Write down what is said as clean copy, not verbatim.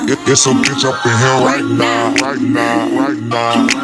It's a bitch up in here right now, right now, right now.